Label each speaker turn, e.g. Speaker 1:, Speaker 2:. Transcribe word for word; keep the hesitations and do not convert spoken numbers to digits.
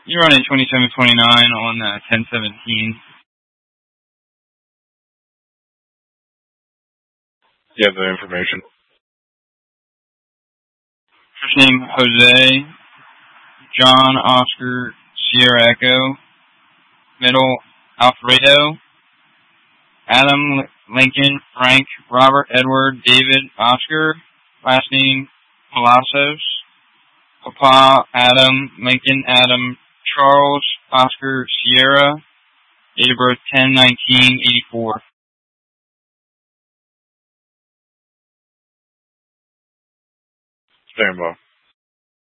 Speaker 1: You're running twenty-seven twenty-nine on uh, ten seventeen.
Speaker 2: You have the information.
Speaker 1: First name, Jose. John, Oscar, Sierra Echo. Middle, Alfredo. Adam, Lincoln, Frank, Robert, Edward, David, Oscar. Last name, Palacios. Papa, Adam, Lincoln, Adam, Charles, Oscar, Sierra. Date of birth ten nineteen eighty-four.
Speaker 2: Stand by.